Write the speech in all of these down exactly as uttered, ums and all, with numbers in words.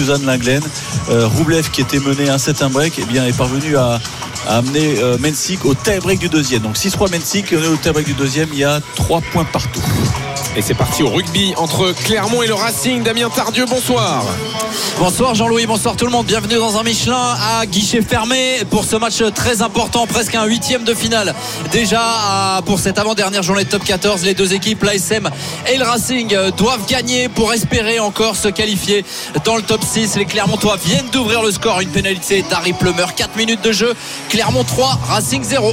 Suzanne Lenglen. Euh, Roublev qui était mené un set un break eh bien, est parvenu à, à amener euh, Mensik au tie-break du deuxième. Donc six trois Mensik et on est au tie-break du deuxième. Il y a trois points partout. Et c'est parti au rugby entre Clermont et le Racing. Damien Tardieu, bonsoir. Bonsoir Jean-Louis, bonsoir tout le monde. Bienvenue dans un Michelin à guichet fermé pour ce match très important, presque un huitième de finale. Déjà pour cette avant-dernière journée de top quatorze, les deux équipes, l'A S M et le Racing, doivent gagner pour espérer encore se qualifier dans le top six. Les Clermontois viennent d'ouvrir le score, une pénalité d'Harry Plummer, quatre minutes de jeu. Clermont trois, Racing zéro.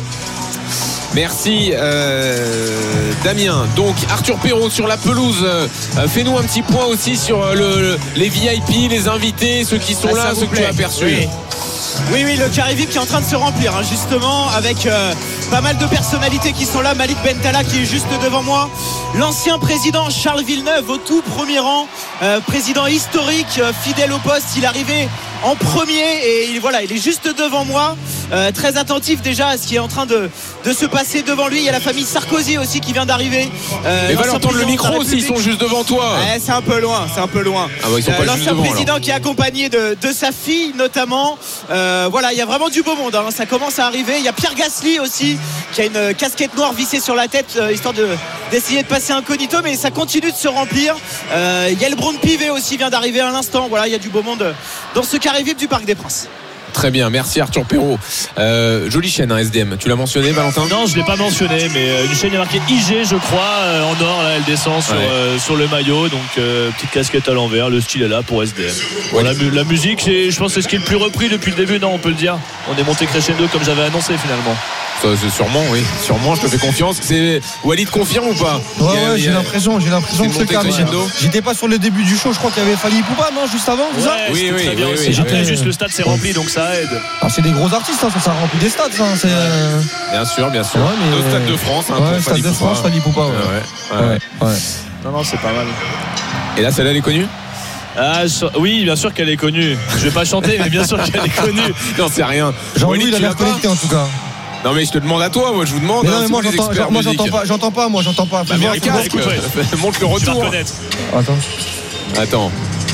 Merci euh, Damien. Donc Arthur Perrault sur la pelouse, euh, fais-nous un petit point aussi sur euh, le, le, les V I P, les invités, ceux qui sont ah, là, ceux que tu as aperçus. Oui. Oui, oui, le carré V I P qui est en train de se remplir, hein, justement, avec euh, pas mal de personnalités qui sont là. Malik Bentala qui est juste devant moi. L'ancien président Charles Villeneuve au tout premier rang, euh, président historique, euh, fidèle au poste. Il est arrivé en premier et il, voilà, il est juste devant moi. Euh, très attentif déjà à ce qui est en train de, de se passer devant lui. Il y a la famille Sarkozy aussi qui vient d'arriver. Euh, Mais va l'entendre le micro aussi, ils sont juste devant toi. Ouais, c'est un peu loin, c'est un peu loin. Ah bah, ils sont pas euh, juste l'ancien devant, président alors. Qui est accompagné de, de sa fille notamment. Euh, voilà, il y a vraiment du beau monde, hein. Ça commence à arriver. Il y a Pierre Gasly aussi qui a une casquette noire vissée sur la tête, euh, histoire de, d'essayer de passer incognito, mais ça continue de se remplir. Euh, il y a le Brown Pivet aussi vient d'arriver à l'instant. Voilà, il y a du beau monde dans ce carré V I P du Parc des Princes. Très bien, merci Arthur Perrault. Euh, jolie chaîne, hein, S D M. Tu l'as mentionné, Valentin ? Non, je ne l'ai pas mentionné, mais euh, une chaîne est marquée I G, je crois, euh, en or. Là, elle descend sur, ouais. euh, sur le maillot. Donc, euh, petite casquette à l'envers. Le style est là pour S D M. Bon, ouais. la, la musique, c'est, je pense que c'est ce qui est le plus repris depuis le début, non, on peut le dire. On est monté crescendo comme j'avais annoncé finalement. Ça, c'est sûrement, oui. Sûrement, je te fais confiance. C'est... Walid confirme ou pas ? Ouais, ouais, j'ai l'impression, j'ai l'impression que ce calme. J'étais pas sur le début du show, je crois qu'il y avait Fali Poupa, non, juste avant, ouais, ça oui, oui, très bien oui, aussi. oui, J'étais oui. juste le stade s'est rempli, donc ça aide. Ah, c'est des gros artistes, hein, ça, ça remplit des stades, ça. C'est... Bien sûr, bien sûr. Ouais, mais... Deux stades de France. Hein, ouais, stade de France, Fali Poupa. Ouais. Ouais, ouais, ouais. ouais, ouais. Non, non, c'est pas mal. Et là, celle-là, elle est connue ? Ah, oui, bien sûr qu'elle est connue. Je vais pas chanter, mais bien sûr qu'elle est connue. Non, c'est rien. Jean-Louis, il a l'air connecté en tout cas. Non mais je te demande à toi, moi je vous demande. Mais non, hein, mais moi, j'entends, genre, moi j'entends pas, j'entends pas, moi j'entends pas. Bah, mais un casque, montre le retour. Attends. Attends.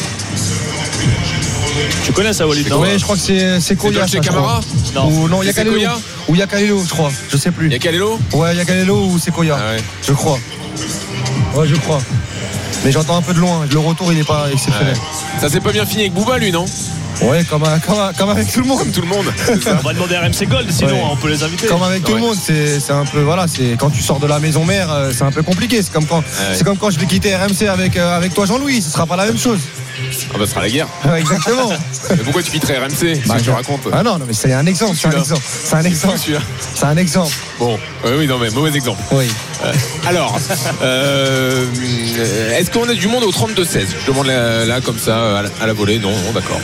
Tu connais ça, Walid? Oui, je crois que c'est, c'est Koya. C'est Camara? Non. Ou non, Yakalelo. Ou Yakalelo, je crois. Je sais plus. Yakalelo? Ouais, Yakalelo ou c'est Koya. Ah ouais. Je crois. Ouais, je crois. Mais j'entends un peu de loin. Le retour, il est pas exceptionnel. Ouais. Ça s'est pas bien fini avec Booba, lui, non? Ouais, comme, comme, comme avec tout le monde. Comme tout le monde. On va demander à R M C Gold, sinon ouais. On peut les inviter. Comme avec tout ouais. le monde, c'est, c'est un peu voilà, c'est quand tu sors de la maison mère, c'est un peu compliqué. C'est comme quand, ouais. c'est comme quand je vais quitter R M C avec avec toi Jean-Louis, ce sera pas la même chose. Ah bah ce sera la guerre. Ouais, exactement. Mais pourquoi tu quitterais R M C? Bah, que tu racontes. Ah non, non, mais c'est un exemple. C'est un exemple. C'est un exemple. C'est un exemple. Bon, oui, oui, non, mais mauvais exemple. Oui. Euh, alors, euh, est-ce qu'on a du monde au trente-deux seize? Je demande là, là comme ça, à la, à la volée. Non, non, d'accord.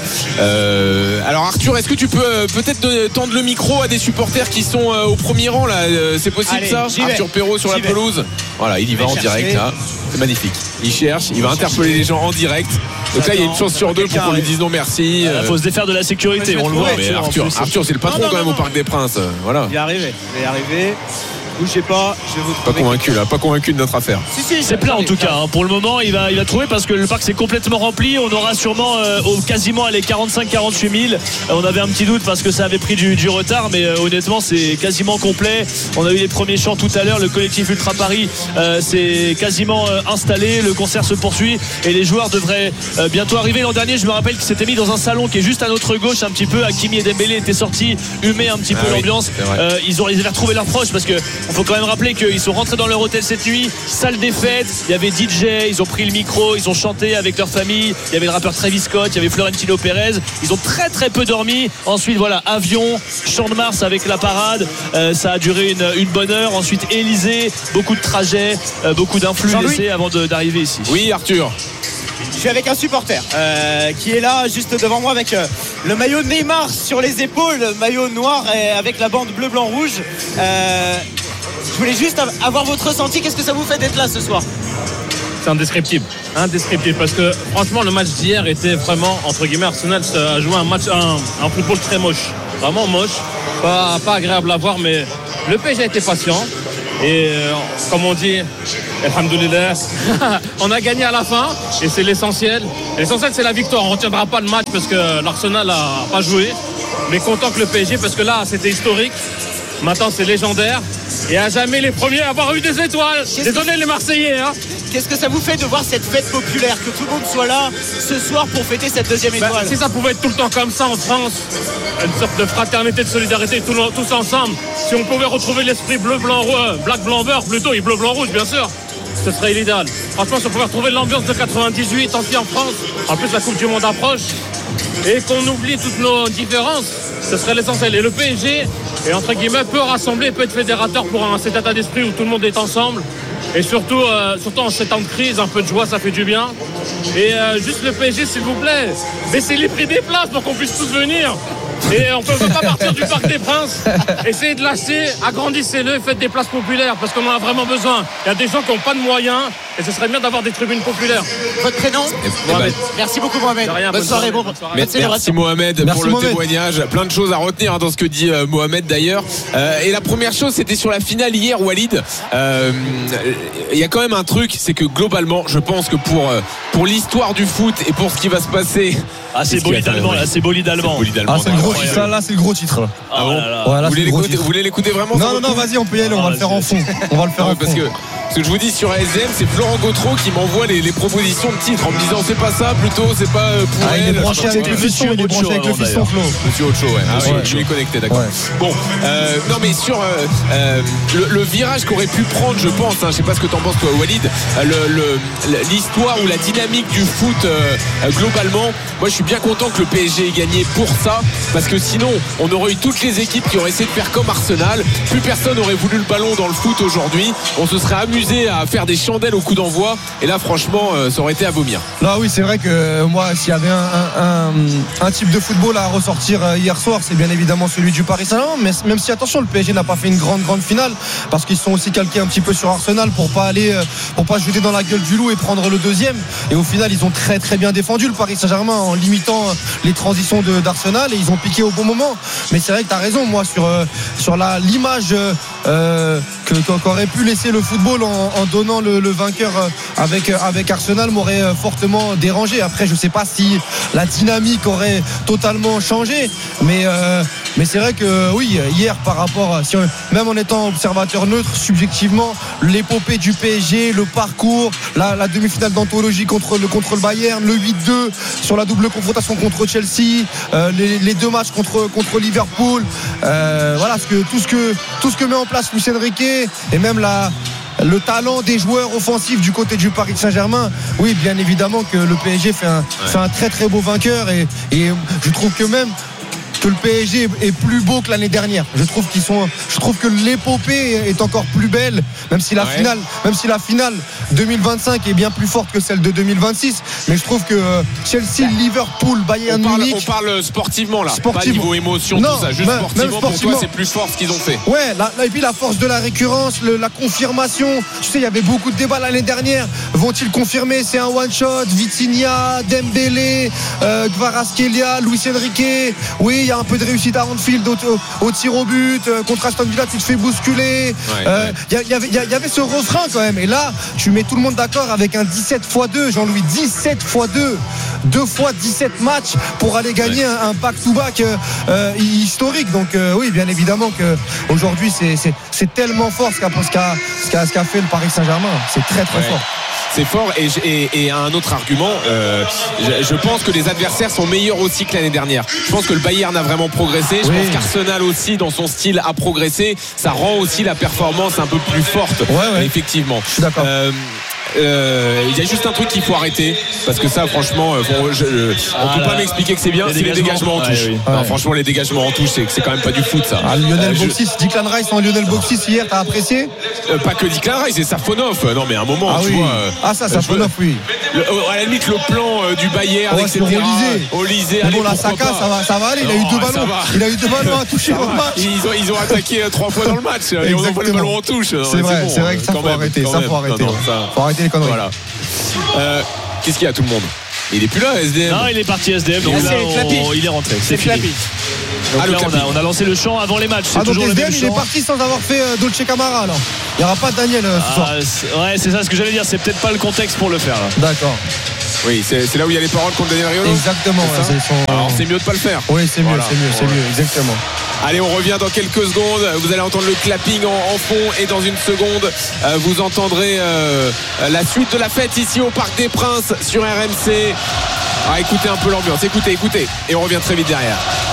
Euh, alors Arthur, est-ce que tu peux euh, peut-être tendre le micro à des supporters qui sont euh, au premier rang là? C'est possible? Allez, ça Arthur Perrault sur j'y la vais. Pelouse. Voilà, il y va en chercher. Direct là. C'est magnifique. Il cherche, il va interpeller les gens en direct. Donc là, il y a une chance sur deux pour qu'on lui dise non merci. Il faut se défaire de la sécurité, on le voit. Mais Arthur, Arthur, c'est le patron non, non, quand même non, au Parc des Princes. Voilà. Il est arrivé, il est arrivé. Bougez pas, je vais vous pas convaincu là, pas convaincu de notre affaire. Si, si, c'est plein en tout cas. Hein. Pour le moment, il va, il va trouver parce que le parc s'est complètement rempli. On aura sûrement euh, au, quasiment les quarante-cinq à quarante-huit mille. Euh, on avait un petit doute parce que ça avait pris du, du retard, mais euh, honnêtement, c'est quasiment complet. On a eu les premiers chants tout à l'heure. Le collectif Ultra Paris euh, s'est quasiment euh, installé. Le concert se poursuit et les joueurs devraient euh, bientôt arriver. L'an dernier, je me rappelle qu'ils s'étaient mis dans un salon qui est juste à notre gauche, un petit peu. Hakimi et Dembélé étaient sortis, humer un petit peu ah l'ambiance. Oui, euh, ils ont, ils avaient retrouvé leurs proches parce que on faut quand même rappeler qu'ils sont rentrés dans leur hôtel cette nuit, salle des fêtes, il y avait D J, ils ont pris le micro, ils ont chanté avec leur famille, il y avait le rappeur Travis Scott, il y avait Florentino Pérez, ils ont très très peu dormi. Ensuite voilà, avion, Champ de Mars avec la parade, euh, ça a duré une, une bonne heure. Ensuite Élysée, beaucoup de trajets, euh, beaucoup d'influx laissés avant de, d'arriver ici. Oui Arthur. Je suis avec un supporter euh, qui est là juste devant moi avec euh, le maillot Neymar sur les épaules, le maillot noir et avec la bande bleu blanc rouge. euh, Je voulais juste avoir votre ressenti. Qu'est-ce que ça vous fait d'être là ce soir? C'est indescriptible, indescriptible parce que franchement le match d'hier était vraiment entre guillemets Arsenal a joué un match un, un football très moche, vraiment moche, pas, pas agréable à voir, mais le P S G a été patient. Et euh, comme on dit, alhamdoulilah, on a gagné à la fin et c'est l'essentiel. L'essentiel, c'est la victoire. On ne retiendra pas le match parce que l'Arsenal n'a pas joué. Mais content que le P S G, parce que là, c'était historique. Maintenant, c'est légendaire. Et à jamais les premiers à avoir eu des étoiles. Désolé que... les Marseillais. Hein. Qu'est-ce que ça vous fait de voir cette fête populaire, que tout le monde soit là ce soir pour fêter cette deuxième étoile? Bah, si ça pouvait être tout le temps comme ça en France, une sorte de fraternité, de solidarité, tout, tous ensemble. Si on pouvait retrouver l'esprit bleu, blanc, rouge, black, blanc, beurre, plutôt, et bleu, blanc, rouge, bien sûr. Ce serait l'idéal. Franchement, si on pouvait retrouver l'ambiance de quatre-vingt-dix-huit aussi en France, en plus la Coupe du Monde approche, et qu'on oublie toutes nos différences, ce serait l'essentiel. Et le P S G, et entre guillemets, peut rassembler, peut être fédérateur pour un, cet état d'esprit où tout le monde est ensemble. Et surtout, euh, surtout en ces temps de crise, un peu de joie, ça fait du bien. Et euh, juste le P S G, s'il vous plaît, baissez les prix des places pour qu'on puisse tous venir. Et on ne peut pas partir du Parc des Princes. Essayez de lâcher, agrandissez-le, faites des places populaires parce qu'on en a vraiment besoin. Il y a des gens qui n'ont pas de moyens et ce serait bien d'avoir des tribunes populaires. Votre prénom? Mohamed. Merci beaucoup Mohamed. Rien, bonne, bonne soirée, bon. Merci, merci Mohamed merci pour le Mohamed. témoignage. Plein de choses à retenir hein, dans ce que dit euh, Mohamed d'ailleurs. Euh, et la première chose, c'était sur la finale hier, Walid. Euh, Il y a quand même un truc, c'est que globalement, je pense que pour, euh, pour l'histoire du foot et pour ce qui va se passer. Ah, c'est bolide allemand, là, c'est bolide allemand. Ah, c'est le gros titre, ça, là, c'est le gros titre. Là. Ah bon là, là. Ouais, là, Vous voulez c'est le gros l'écouter, titre. vous voulez l'écouter vraiment? Non, non, non, vas-y, on peut y aller, on va Ah, le faire c'est- en fond. On va le faire Non, en mais parce fond. que ce que je vous dis sur A S M, c'est Florent Gautreau qui m'envoie les, les propositions de titres en me disant c'est pas ça, plutôt c'est pas euh, pour Ah, il est elle. branché avec le Monsieur fiston, il est branché Ocho avec le avant, fiston, Flo. Monsieur Ocho, ouais. Ah, Ouais. oui, je l'ai connecté, d'accord. Ouais. Bon, euh, non mais sur euh, euh, le, le virage qu'aurait pu prendre, je pense, hein, je sais pas ce que t'en penses toi, Walid, euh, le, le, l'histoire ou la dynamique du foot euh, euh, globalement, moi je suis bien content que le P S G ait gagné pour ça, parce que sinon on aurait eu toutes les équipes qui auraient essayé de faire comme Arsenal, plus personne n'aurait voulu le ballon dans le foot aujourd'hui, on se serait amusé à faire des chandelles au coup d'envoi, et là franchement euh, ça aurait été à vomir. Là, oui, c'est vrai que euh, moi, s'il y avait un, un, un, un type de football à ressortir euh, hier soir, c'est bien évidemment celui du Paris Saint-Germain. Mais même si, attention, le P S G n'a pas fait une grande, grande finale, parce qu'ils sont aussi calqués un petit peu sur Arsenal pour pas aller, euh, pour pas se jeter dans la gueule du loup et prendre le deuxième. Et au final, ils ont très, très bien défendu le Paris Saint-Germain en limitant euh, les transitions de, d'Arsenal et ils ont piqué au bon moment. Mais c'est vrai que tu as raison, moi, sur, euh, sur la, l'image euh, que, qu'aurait pu laisser le football en, en donnant le, le vainqueur euh, avec, euh, avec Arsenal m'aurait euh, fortement dérangé. Après, je sais pas si la dynamique aurait totalement changé, mais, euh, mais c'est vrai que oui, hier, par rapport, si on, même en étant observateur neutre, subjectivement, l'épopée du P S G, le parcours, la, la demi-finale d'anthologie contre le, contre le Bayern, le huit deux sur la double confrontation contre Chelsea, euh, les, les deux matchs contre, contre Liverpool, euh, voilà, ce que, tout, ce que, tout ce que met en place Luis Enrique et même la le talent des joueurs offensifs du côté du Paris Saint-Germain, oui, bien évidemment que le P S G fait un, ouais. fait un très très beau vainqueur et, et je trouve que même que le P S G est plus beau que l'année dernière. Je trouve qu'ils sont, je trouve que l'épopée est encore plus belle, même si la ouais. finale, même si la finale deux mille vingt-cinq est bien plus forte que celle de deux mille vingt-six. Mais je trouve que Chelsea, Liverpool, Bayern on parle, Munich. On parle sportivement là, sportivement. pas niveau émotion, non, tout ça. Juste même, sportivement, même sportivement, pour toi, c'est plus fort ce qu'ils ont fait. Ouais, la, la, et puis la force de la récurrence, le, la confirmation. Tu sais, il y avait beaucoup de débats l'année dernière. Vont-ils confirmer? C'est un one shot. Vitinha, Dembélé, euh, Kvaratskhelia, Luis Enrique. Oui, il y a un peu de réussite à Anfield au, au, au tir au but, euh, contre Aston Villa tu te fais bousculer, il ouais, euh, ouais. y, y, avait, y, y avait ce refrain quand même, et là tu mets tout le monde d'accord avec un dix-sept fois deux, Jean-Louis, dix-sept fois deux, deux fois dix-sept matchs pour aller gagner ouais. un, un back-to-back euh, historique, donc euh, oui, bien évidemment qu'aujourd'hui c'est, c'est, c'est tellement fort ce qu'a, ce, qu'a, ce, qu'a, ce qu'a fait le Paris Saint-Germain, c'est très très ouais. fort. C'est fort et, et, et un autre argument, euh, je, je pense que les adversaires sont meilleurs aussi que l'année dernière. Je pense que le Bayern a vraiment progressé. Je oui. pense qu'Arsenal aussi dans son style a progressé. Ça rend aussi la performance un peu plus forte. Ouais, ouais. Effectivement. Je suis d'accord. Euh, Euh, il y a juste un truc qu'il faut arrêter parce que ça franchement bon, je, je, on ah peut là, pas m'expliquer que c'est bien, c'est les dégagements en touche. Ouais, oui. non, ouais. Franchement les dégagements en touche c'est, c'est quand même pas du foot ça. Ah, Lionel euh, Boxis, je... Declan Rice en Lionel Boxis hier, t'as apprécié? euh, Pas que Declan Rice, c'est Safonov. Non mais à un moment ah, tu oui. vois. Ah ça Safonov veux... oui. Le, à la limite le plan euh, du Bayern ouais, et cetera. Olysée. Mais bon la Saka ça va, ça va aller. Il a eu deux ballons. Il a eu deux ballons à toucher dans le match. Ils ont, ils ont attaqué trois fois dans le match. Et on envoie le ballon en touche. C'est vrai, c'est vrai que ça faut arrêter. Ça faut arrêter. Faut arrêter les conneries. Euh, qu'est-ce qu'il y a tout le monde? Il est plus là, S D M. Non, il est parti S D M, donc Ah, là, c'est Clapi. on- il est rentré. C'est C'est fini. Clapi. Donc Ah, le là, on Clapi. a, on a lancé le chant avant les matchs. C'est Ah, donc toujours le S D M même il est chant. parti sans avoir fait euh, Dolce Camara alors. Il n'y aura pas Daniel euh, ce soir. Ah, c'est- ouais, c'est ça ce que j'allais dire. C'est peut-être pas le contexte pour le faire. Là. D'accord. Oui, c'est c'est là où il y a les paroles contre Daniel Riolo. Exactement. C'est ça ouais, c'est son- Alors c'est mieux de pas le faire. Oui, c'est mieux, Voilà. c'est mieux, c'est Voilà. mieux, exactement. Allez, on revient dans quelques secondes. Vous allez entendre le clapping en, en fond et dans une seconde, euh, vous entendrez euh, la suite de la fête ici au Parc des Princes sur R M C. Ah, écoutez un peu l'ambiance. Écoutez, écoutez. Et on revient très vite derrière.